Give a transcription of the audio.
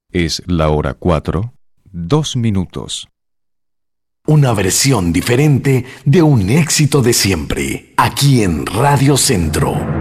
Es la hora 4, 2 minutos. Una versión diferente de un éxito de siempre, aquí en Radio Centro.